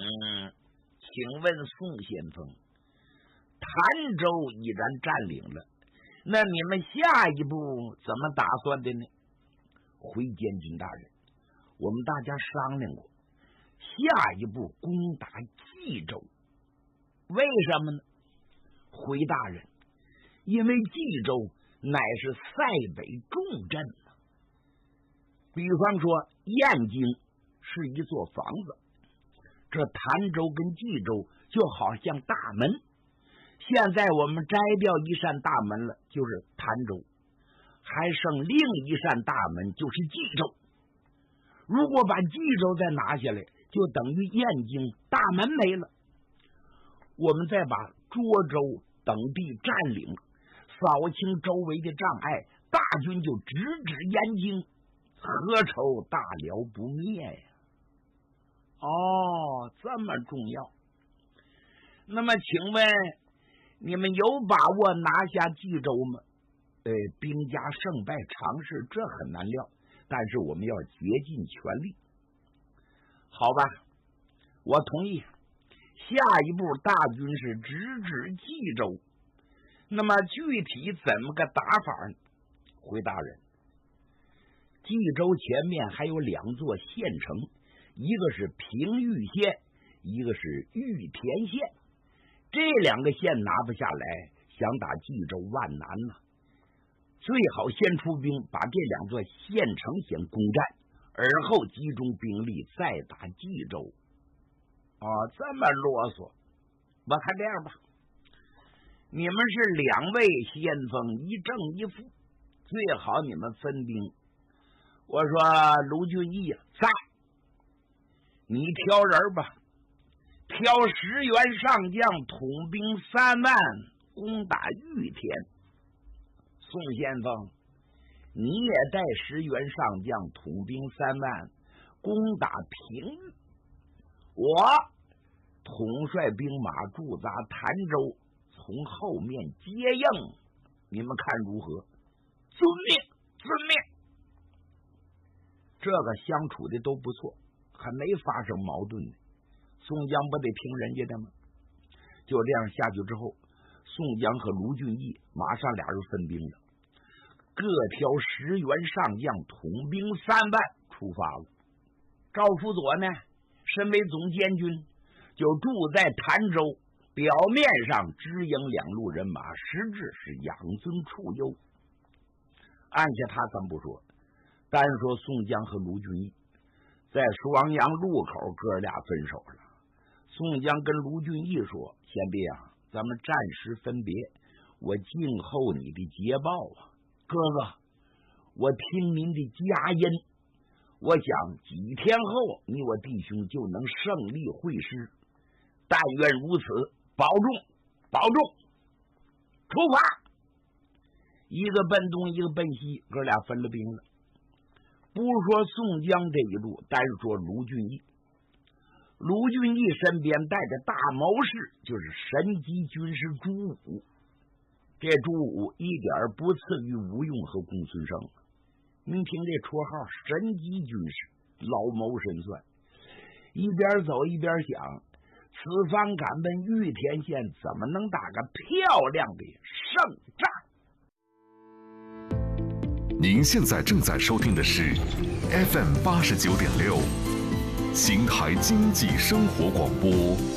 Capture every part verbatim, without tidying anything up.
请问宋先锋，潭州已然占领了，那你们下一步怎么打算的呢？回监军大人，我们大家商量过，下一步攻打冀州。为什么呢？回大人，因为冀州乃是塞北重镇啊。比方说燕京是一座房子，这潭州跟冀州就好像大门，现在我们摘掉一扇大门了，就是潭州，还剩另一扇大门，就是冀州。如果把冀州再拿下来，就等于燕京大门没了。我们再把涿州等地占领，扫清周围的障碍，大军就直指燕京，何愁大辽不灭呀？哦，这么重要。那么请问你们有把握拿下冀州吗？呃，兵家胜败常事，这很难料，但是我们要竭尽全力。好吧，我同意。下一步大军是直指冀州，那么具体怎么个打法呢？回大人，冀州前面还有两座县城，一个是平玉县，一个是玉田县，这两个县拿不下来，想打冀州万难呐、啊。最好先出兵把这两座县城先攻占，而后集中兵力再打冀州。哦，这么啰嗦，我看这样吧，你们是两位先锋，一正一负，最好你们分兵。我说卢俊义在，你挑人吧，挑十员上将，统兵三万，攻打玉田。宋先锋，你也带十员上将，统兵三万，攻打平玉。我统帅兵马驻扎潭州，从后面接应，你们看如何？遵命，遵命。这个相处的都不错，还没发生矛盾呢。宋江不得听人家的吗？就这样下去之后，宋江和卢俊义马上俩人分兵了，各挑十员上将，统兵三万出发了。赵辅佐呢，身为总监军，就住在潭州，表面上支营两路人马，实质是养尊处优。按下他怎么不说，单说宋江和卢俊义在双阳路口哥俩分手了。宋江跟卢俊义说，贤弟啊，咱们暂时分别，我静候你的捷报啊。哥哥，我听您的佳音，我想几天后你我弟兄就能胜利会师，但愿如此，保重保重。出发。一个奔东，一个奔西，哥俩分了兵了。不说宋江这一路，单说卢俊义。卢俊义身边带着大谋士，就是神机军师朱武。这朱武一点不次于吴用和公孙胜，您听这绰号神机军师，老谋深算。一边走一边想，此番赶奔玉田县，怎么能打个漂亮的胜仗？ 您现在正在收听的是 F M 八十九点六，邢台经济生活广播。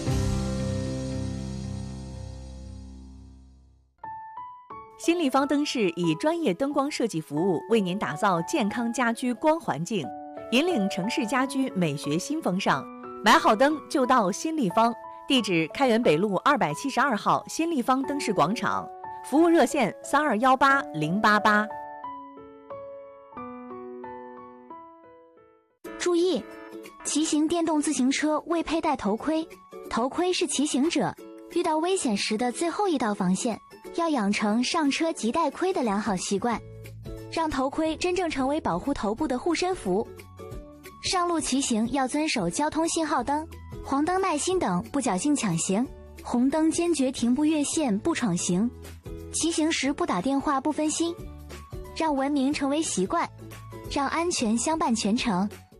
新立方灯饰以专业灯光设计服务为您打造健康家居光环境，引领城市家居美学新风尚。买好灯就到新立方，地址开元北路二百七十二号新立方灯饰广场，服务热线三二幺八零八八。 注意，骑行电动自行车未佩戴头盔，头盔是骑行者遇到危险时的最后一道防线，要养成上车即戴盔的良好习惯，让头盔真正成为保护头部的护身符。上路骑行要遵守交通信号灯、黄灯耐心等，不侥幸抢行；红灯坚决停步越线，不闯行。骑行时不打电话，不分心，让文明成为习惯，让安全相伴全程。